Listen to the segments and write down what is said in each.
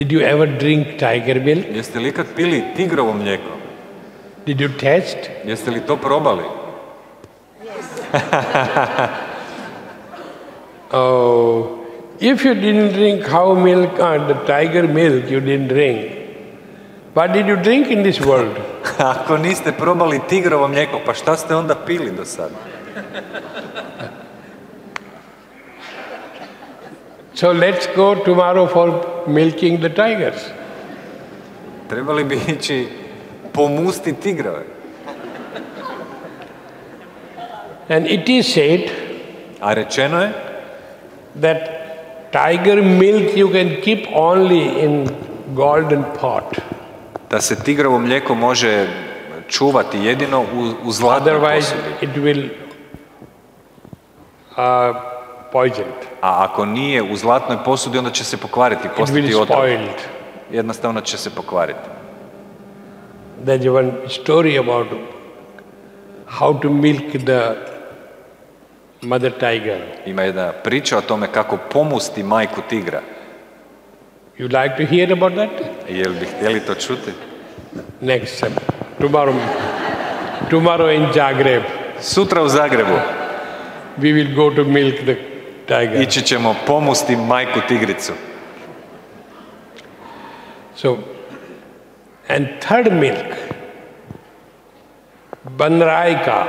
Did you ever drink tiger milk? Jeste li ikad pili tigrovo mlijeko? Did you test? Jeste li to probali? Oh, if you didn't drink cow milk or the tiger milk, you didn't drink. What did you drink in this world? Ako niste probali tigrovo mlijeko, pa šta ste onda pili do sada? So let's go tomorrow for milking the tigers. Trebali bi ići pomusti tigrove. And it is said A rečeno je that tiger milk you can keep only in golden pot. da se tigrovo mlijeko može čuvati jedino u zlatnoj Otherwise posudi. it will poison. A ako nije u zlatnoj posudi, onda će se pokvariti, It postati will otrov. spoiled. Jednostavno će se pokvariti. There's one story about how to milk the mother tiger. Ima jedna priča o tome kako pomusti majku tigra. You like to hear about that? Jel bi htjeli to čuti? Next tomorrow in Zagreb, Sutra u Zagrebu we will go to milk the tiger. ići ćemo pomusti majku tigricu. So, and third milk, Banraika.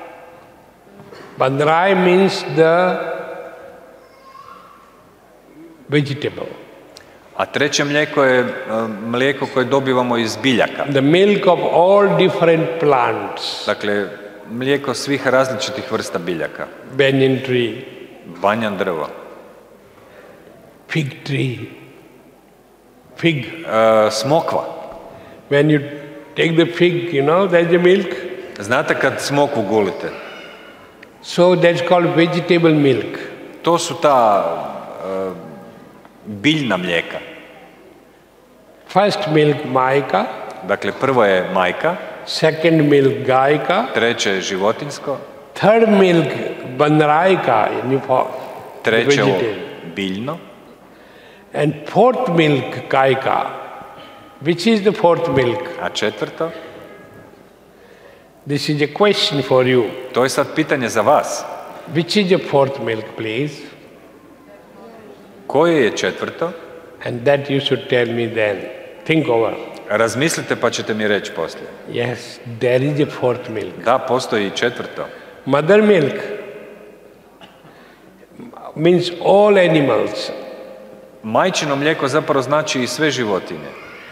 Banrai means the vegetable. A treće mlijeko je mlijeko koje dobivamo iz biljaka. The milk of all different plants. Dakle, mlijeko svih različitih vrsta biljaka. Banyan tree, Banjan drvo, fig tree, fig. smokva. When you take the fig, there's the milk. Znate kad smokvu gulite? So that's called vegetable milk. To su ta biljna mlijeka. First milk, Maika. Dakle, prvo je majka, Second milk, Gaika. treće je životinjsko, Third milk, Banraika, treće je vegetable. biljno, And fourth milk, Kaika. Which is the fourth milk? a četvrto, This is a question for you. to je sad pitanje za vas. Which is the fourth milk, please? Koje je četvrto? And that you should tell me then. Think over. Razmislite pa ćete mi reći poslije. Yes, there is a fourth milk. Da, postoji i četvrto. Mother milk means all animals. Majčino mlijeko zapravo znači i sve životinje.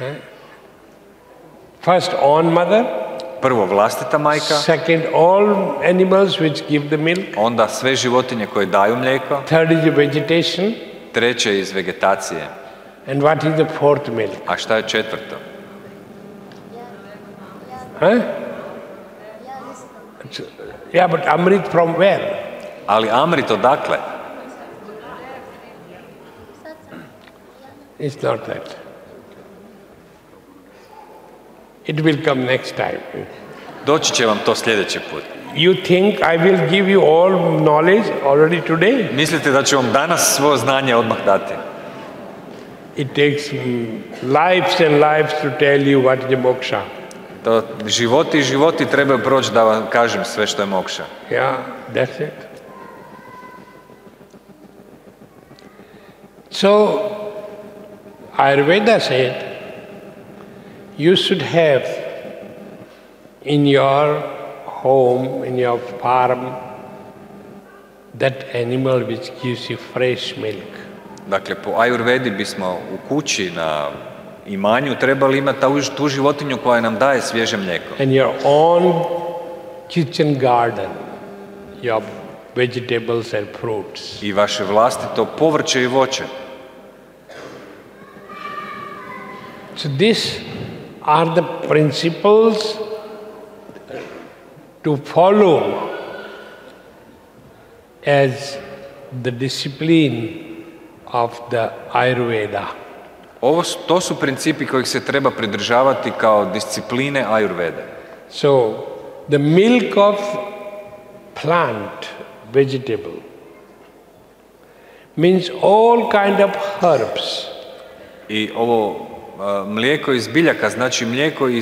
First, on mother. Prvo vlastita majka, Second, all animals which give the milk. onda sve životinje koje daju mlijeko, Third is the vegetation. treće iz vegetacije. And what is the fourth milk? A šta je četvrto? Huh? Yeah, but Amrit from where? Ali Amrit odakle? It's not that. It will come next time. Doći će vam to sljedeći put. You think I will give you all knowledge already today? Mislite da ću vam danas svo znanje odmah dati? It takes lives and lives to tell you what is the moksha. To životi i životi trebaju proći da vam kažem sve što je mokša. Yeah, that's it. So, Ayurveda said, you should have in your home, in your farm, that animal which gives you fresh milk. Dakle, po Ajurvedi bismo u kući na imanju trebali imati tu životinju koja nam daje svježe mlijeko. And your own kitchen garden, your vegetables and fruits. I vaše vlastito povrće i voće. So these are the principles to follow as the discipline of the Ayurveda. To su principi kojih se treba pridržavati kao discipline Ajurvede. So the milk of plant, vegetable, means all kind of herbs. I ovo mlijeko iz biljaka, znači mlijeko iz